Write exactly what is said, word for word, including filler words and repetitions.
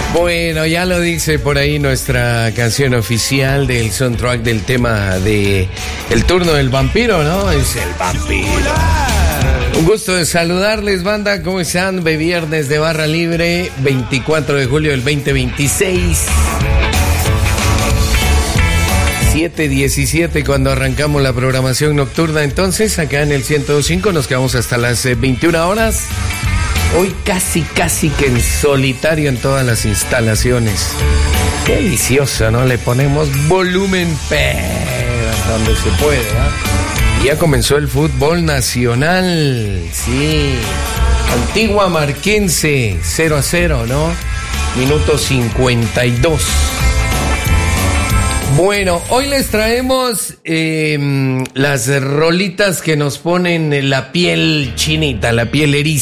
Bueno, ya lo dice por ahí nuestra canción oficial del soundtrack del tema de El turno del vampiro, ¿no? Es el vampiro. Un gusto de saludarles, banda. ¿Cómo están? De viernes de barra libre, veinticuatro de julio del veinte veintiséis. siete diecisiete cuando arrancamos la programación nocturna. Entonces, acá en el ciento dos punto cinco nos quedamos hasta las veintiuna horas. Hoy casi, casi que en solitario en todas las instalaciones. Qué delicioso, ¿no? Le ponemos volumen pero donde se puede, ¿eh? Ya comenzó el fútbol nacional, sí. Antigua Marquense, cero a cero, ¿no? Minuto cincuenta y dos. Bueno, hoy les traemos eh, las rolitas que nos ponen la piel chinita, la piel eriza.